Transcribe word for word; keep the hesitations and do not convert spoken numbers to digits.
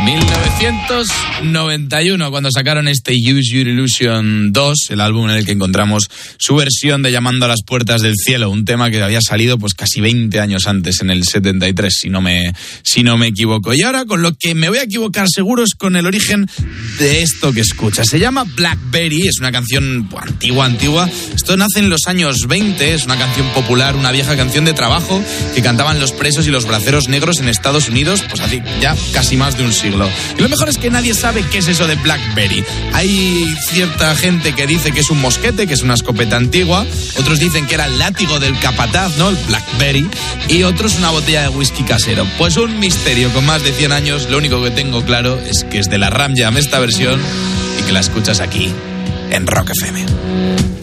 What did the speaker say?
mil novecientos noventa y uno, cuando sacaron este Use Your Illusion dos, el álbum en el que encontramos su versión de Llamando a las Puertas del Cielo, un tema que había salido pues casi veinte años antes, en el setenta y tres, si no me, si no me equivoco. Y ahora, con lo que me voy a equivocar seguro, es con el origen de esto que escuchas. Se llama Blackberry, es una canción pues, antigua, antigua. Esto nace en los años veinte, es una canción popular, una vieja canción de trabajo que cantaban los presos y los braceros negros en Estados Unidos, pues así, ya casi más de un siglo. Y lo mejor es que nadie sabe qué es eso de Blackberry. Hay cierta gente que dice que es un mosquete, que es una escopeta antigua, otros dicen que era el látigo del capataz, ¿no? El Blackberry, y otros una botella de whisky casero. Pues un misterio con más de cien años. Lo único que tengo claro es que es de la Ram Jam esta versión y que la escuchas aquí en Rock F M.